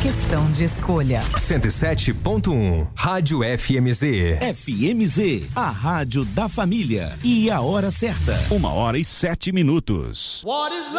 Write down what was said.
questão de escolha. 107.1 Rádio FMZ. FMZ, a rádio da família. E a hora certa. 1h07.